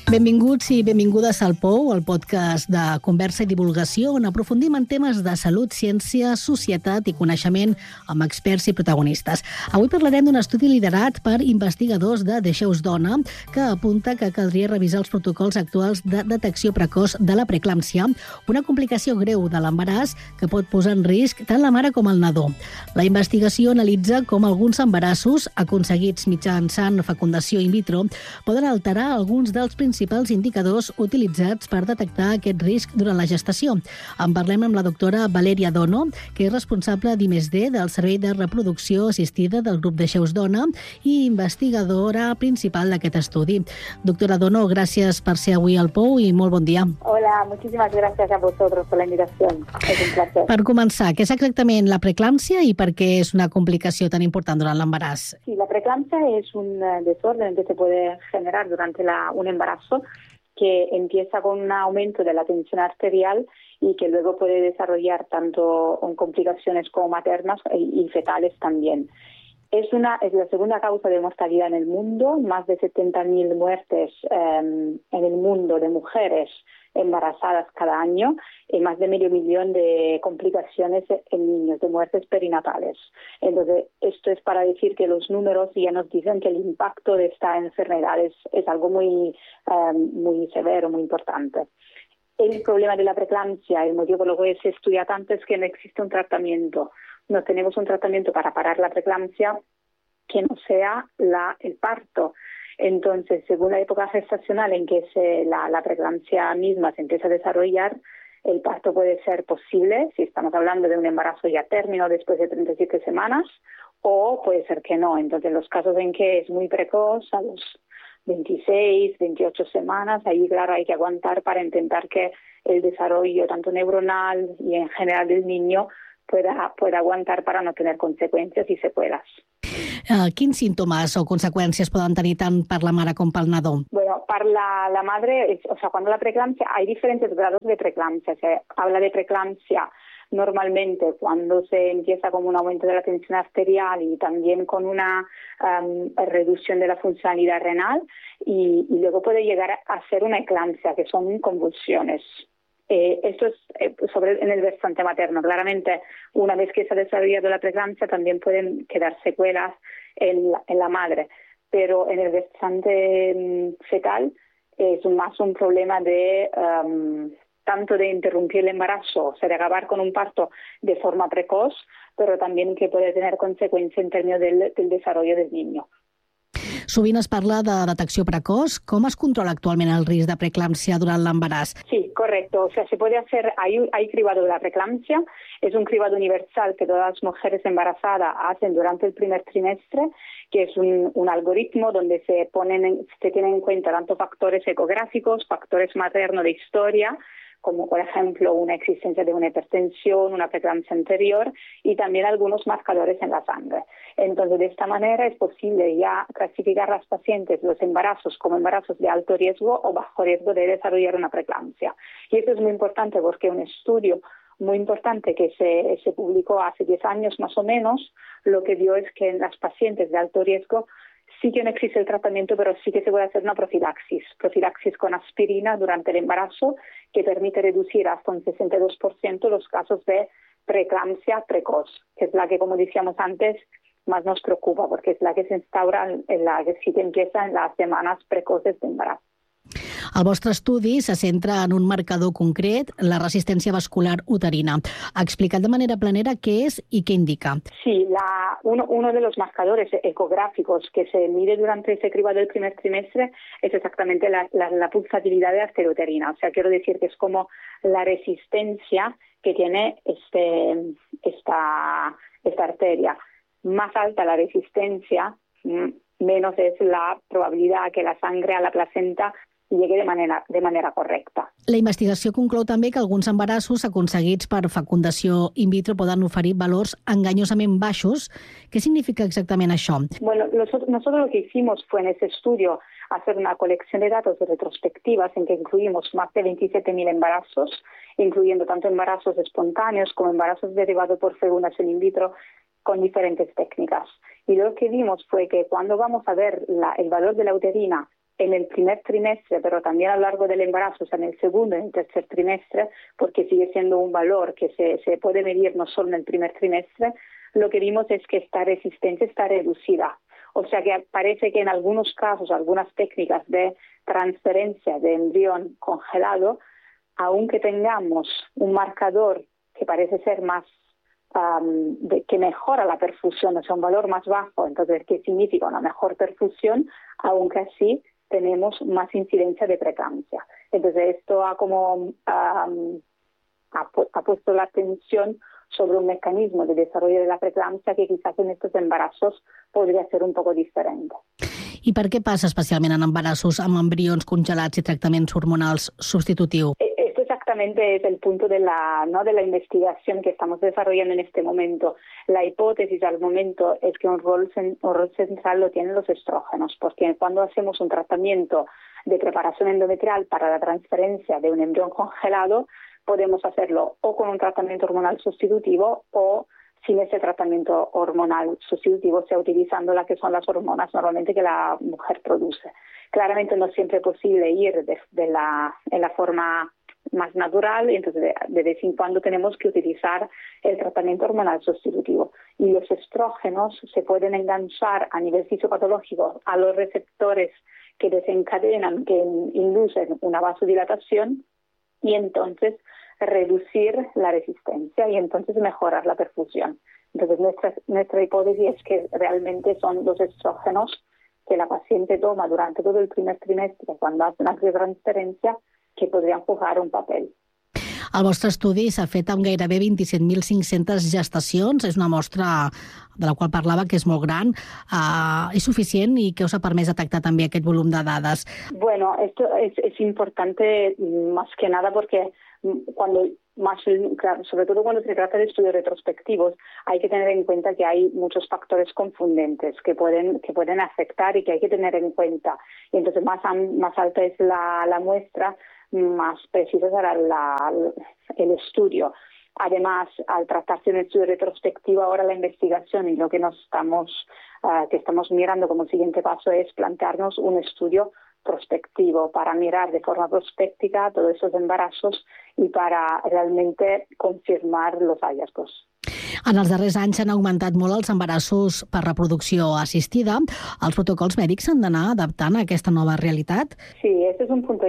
Benvinguts i benvingudes al POU, el podcast de conversa i divulgació, on aprofundim en temes de salut, ciència, societat i coneixement amb experts i protagonistes. Avui parlarem d'un estudi liderat per investigadors de Deixeu-vos Dona, que apunta que caldria revisar els protocols actuals de detecció precoç de la preeclàmpsia, una complicació greu de l'embaràs que pot posar en risc tant la mare com el nadó. La investigació analitza com alguns embarassos aconseguits mitjançant fecundació in vitro poden alterar alguns dels principals indicadors utilitzats per detectar aquest risc durant la gestació. En parlem amb la doctora Valeria Dono, que és responsable d'I+D del Servei de Reproducció Assistida del grup Deixeu-vos Dona i investigadora principal d'aquest estudi. Doctora Dono, gràcies per ser avui al POU i molt bon dia. Hola, muchísimas gracias a vosotros por la invitación. Es un placer. Per començar, què és exactament la preeclàmpsia i per què és una complicació tan important durant l'embaràs? Sí, la preeclampsia es un desorden que se puede generar durante un embarazo que empieza con un aumento de la tensión arterial y que luego puede desarrollar tanto en complicaciones como maternas y fetales también. Es la segunda causa de mortalidad en el mundo, más de 70.000 muertes en el mundo de mujeres embarazadas cada año y más de 500.000 de complicaciones en niños, de muertes perinatales. Entonces, esto es para decir que los números ya nos dicen que el impacto de esta enfermedad es algo muy severo, muy importante. El problema de la preeclampsia, el motivo por lo que se estudia tanto es que no existe un tratamiento. No tenemos un tratamiento para parar la preeclampsia que no sea el parto. Entonces, según la época gestacional en que la preeclampsia misma se empieza a desarrollar, el parto puede ser posible, si estamos hablando de un embarazo ya término después de 37 semanas, o puede ser que no. Entonces, los casos en que es muy precoz, a los 26, 28 semanas, ahí claro hay que aguantar para intentar que el desarrollo tanto neuronal y en general del niño pueda aguantar para no tener consecuencias y secuelas. Quins símptomes o conseqüències poden tenir tant per la mare com pel nadó? Bueno, para la madre, cuando la preeclampsia, hay diferentes grados de preeclampsia. Se habla de preeclampsia normalmente cuando se empieza con un aumento de la tensión arterial y también con una reducción de la funcionalidad renal y luego puede llegar a ser una eclampsia, que son convulsiones. Esto es en el versante materno. Claramente, una vez que se ha desarrollado la preeclampsia, también pueden quedar secuelas en la madre. Pero en el versante fetal es más un problema de tanto de interrumpir el embarazo, o sea, de acabar con un parto de forma precoz, pero también que puede tener consecuencias en términos del desarrollo del niño. Sovint es parla de detecció precoç. Com es controla actualment el risc de preeclàmpsia durant l'embaràs? Sí, correcto. O sea, se puede hacer, hay cribado de la preeclampsia, es un cribado universal que todas las mujeres embarazadas hacen durante el primer trimestre, que es un algoritmo donde se tienen en cuenta tanto factores ecográficos, factores maternos de historia, como por ejemplo una existencia de una hipertensión, una preeclampsia anterior y también algunos marcadores en la sangre. Entonces, de esta manera es posible ya clasificar a las pacientes los embarazos como embarazos de alto riesgo o bajo riesgo de desarrollar una preeclampsia. Y esto es muy importante porque un estudio muy importante que se publicó hace 10 años más o menos, lo que dio es que en las pacientes de alto riesgo sí que no existe el tratamiento, pero sí que se puede hacer una profilaxis con aspirina durante el embarazo, que permite reducir hasta un 62% los casos de preeclampsia precoz, que es la que, como decíamos antes, más nos preocupa, porque es la que se instaura, la que sí que empieza en las semanas precoces de embarazo. El vostre estudi se centra en un marcador concret, la resistència vascular uterina. Ha explicat de manera planera qué es y qué indica. Sí, uno de los marcadores ecográficos que se mide durante ese cribado del primer trimestre es exactamente la pulsatividad de la arteria uterina. O sea, quiero decir que es como la resistencia que tiene esta arteria. Más alta la resistencia, menos es la probabilidad que la sangre a la placenta llegue de manera correcta. La investigació conclou també que alguns embarassos aconseguits per fecundació in vitro poden oferir valors enganyosament baixos. ¿Qué significa exactament això? Bueno, nosotros lo que hicimos fue en ese estudio hacer una colección de datos retrospectivas en que incluimos más de 27.000 embarazos, incluyendo tanto embarazos espontáneos como embarazos derivados por fecundación in vitro con diferentes técnicas. Y lo que vimos fue que cuando vamos a ver el valor de la uterina en el primer trimestre, pero también a lo largo del embarazo, o sea, en el segundo y en el tercer trimestre, porque sigue siendo un valor que se puede medir no solo en el primer trimestre, lo que vimos es que esta resistencia está reducida. O sea que parece que en algunos casos, algunas técnicas de transferencia de embrión congelado, aunque tengamos un marcador que parece ser más, que mejora la perfusión, o sea, un valor más bajo, entonces, ¿qué significa una mejor perfusión? Aunque así tenemos más incidencia de preeclampsia. Entonces, esto ha puesto la atención sobre un mecanismo de desarrollo de la preeclampsia que quizás en estos embarazos podria ser un poco diferente. I per què passa especialment en embarassos amb embrions congelats i tractaments hormonals substitutius? Esto exactamente es el punto de la investigación que estamos desarrollando en este momento. La hipótesis al momento es que un rol central lo tienen los estrógenos, porque cuando hacemos un tratamiento de preparación endometrial para la transferencia de un embrión congelado, podemos hacerlo o con un tratamiento hormonal sustitutivo o sin ese tratamiento hormonal sustitutivo, sea utilizando la que son las hormonas normalmente que la mujer produce. Claramente no siempre es posible ir en la forma más natural, y entonces de vez en cuando tenemos que utilizar el tratamiento hormonal sustitutivo. Y los estrógenos se pueden enganchar a nivel fisiopatológico a los receptores que desencadenan, que inducen una vasodilatación, y entonces reducir la resistencia y entonces mejorar la perfusión. Entonces nuestra hipótesis es que realmente son los estrógenos que la paciente toma durante todo el primer trimestre cuando hace una transferència que podrien jugar un paper. El vostre estudi s'ha fet amb gairebé 27.500 gestacions. És una mostra de la qual parlava que és molt gran. És suficient i què us ha permès detectar també aquest volum de dades? Bueno, esto es importante más que nada porque sobre todo cuando se trata de estudios retrospectivos, hay que tener en cuenta que hay muchos factores confundentes que pueden afectar y que hay que tener en cuenta. Y entonces más alta es la muestra, más preciso será el estudio. Además, al tratarse de un estudio retrospectivo, ahora la investigación y lo que estamos mirando como siguiente paso es plantearnos un estudio prospectivo para mirar de forma prospèctica todos esos embarazos y para realmente confirmar los hallazgos. En els darrers anys s'han augmentat molt els embarassos per reproducció assistida. Els protocols mèdics s'han d'anar adaptant a aquesta nova realitat? Sí, este es un punto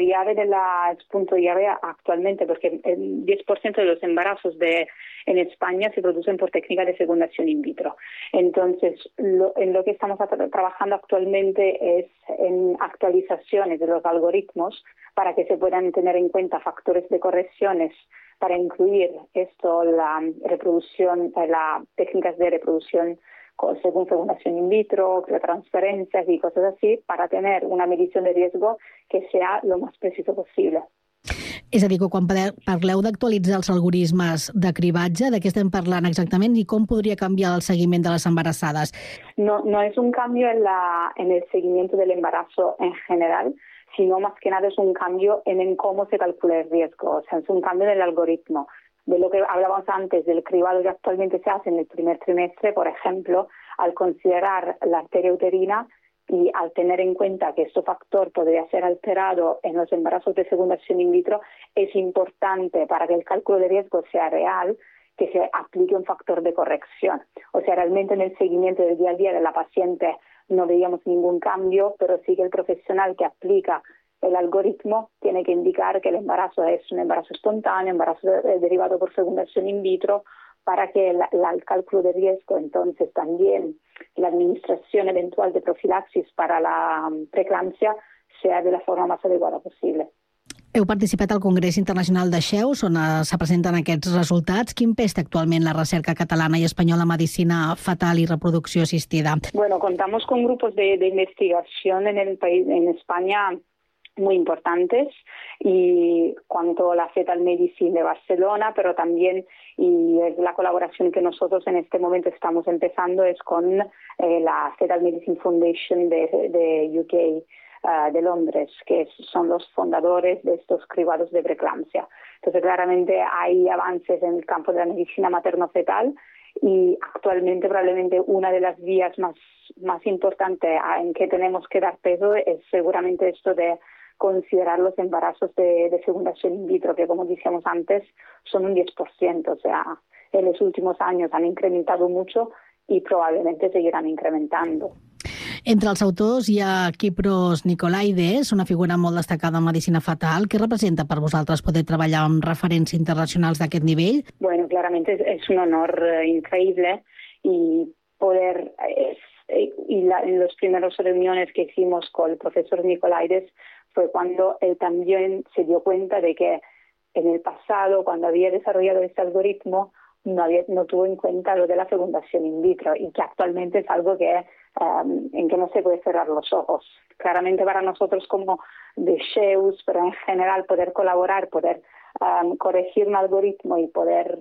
llave actualmente, porque el 10% de los embarazos en España se producen por técnica de fecundación in vitro. Entonces, en lo que estamos trabajando actualmente es en actualizaciones de los algoritmos para que se puedan tener en cuenta factores de correcciones para incluir las técnicas de reproducción según fecundación in vitro, transferencias y cosas así, para tener una medición de riesgo que sea lo más preciso possible. És a dir, que quan parleu d'actualitzar els algoritmes de cribatge, de què estem parlant exactament i com podria canviar el seguiment de les embarassades? No es un cambio en el seguimiento del embarazo en general, sino más que nada es un cambio en cómo se calcula el riesgo, o sea, es un cambio en el algoritmo. De lo que hablábamos antes, del cribado que actualmente se hace en el primer trimestre, por ejemplo, al considerar la arteria uterina y al tener en cuenta que este factor podría ser alterado en los embarazos de fecundación in vitro, es importante para que el cálculo de riesgo sea real que se aplique un factor de corrección. O sea, realmente en el seguimiento del día a día de la paciente no veíamos ningún cambio, pero sí que el profesional que aplica el algoritmo tiene que indicar que el embarazo es un embarazo espontáneo, embarazo derivado por fecundación in vitro, para que el cálculo de riesgo, entonces también la administración eventual de profilaxis para la preeclampsia sea de la forma más adecuada possible. Heu participat al Congrés Internacional de Xeus, on se presenten aquests resultats. Quin pes té actualment la recerca catalana i espanyola en medicina fetal y reproducció assistida? Bueno, contamos con grupos de investigación en España muy importantes, y cuanto a la Fetal Medicine de Barcelona, pero también, y es la colaboración que nosotros en este momento estamos empezando, es con la Fetal Medicine Foundation de UK, de Londres, que son los fundadores de estos cribados de preeclampsia. Entonces, claramente hay avances en el campo de la medicina materno-fetal y actualmente probablemente una de las vías más importantes en que tenemos que dar peso es seguramente esto de considerar los embarazos de fecundación in vitro, que como decíamos antes son un 10%, o sea, en los últimos años han incrementado mucho y probablement seguiran incrementando. Entre els autors hi ha Kypros Nicolaides, una figura molt destacada en medicina fetal. Què representa per vosaltres poder treballar amb referents internacionals d'aquest nivell? Bueno, claramente es un honor increíble y poder... en las primeras reuniones que hicimos con el profesor Nicolaides fue cuando él también se dio cuenta de que en el pasado, cuando había desarrollado este algoritmo, no tuvo en cuenta lo de la fecundación in vitro y que actualmente es algo que en que no se puede cerrar los ojos. Claramente para nosotros como de SHEUS, pero en general poder colaborar, poder corregir un algoritmo y poder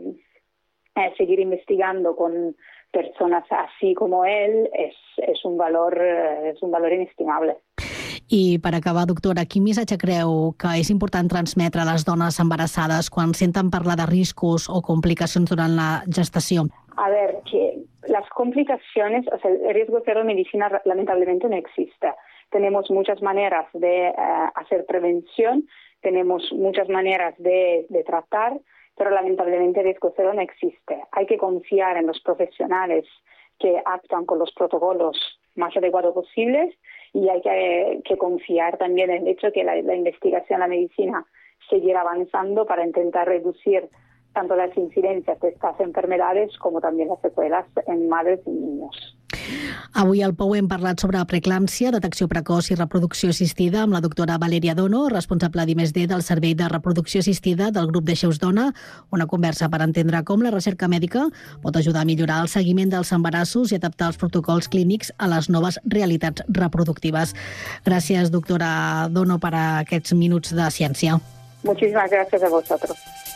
seguir investigando con personas así como él és un valor inestimable. I per acabar, doctora, quin missatge creu que és important transmetre a les dones embarassades quan senten parlar de riscos o complicacions durant la gestació? A ver, que las complicaciones, o sea, el riesgo cero en medicina lamentablemente no existe. Tenemos muchas maneras de hacer prevención, tenemos muchas maneras de tratar, pero lamentablemente el riesgo cero no existe. Hay que confiar en los profesionales que actúan con los protocolos más adecuados posibles y hay que confiar también en el hecho que la investigación, la medicina seguirá avanzando para intentar reducir tanto las incidencias de estas enfermedades como también las secuelas en madres y niños. Avui al POU hem parlat sobre preeclàmpsia, detecció precoç i reproducció assistida amb la doctora Valeria Dono, responsable d'I+D del Servei de Reproducció Assistida del grup de SHEUS Dona, una conversa per entendre com la recerca mèdica pot ajudar a millorar el seguiment dels embarassos i adaptar els protocols clínics a les noves realitats reproductives. Gràcies, doctora Dono, per aquests minuts de ciència. Muchísimas gracias a vosotros.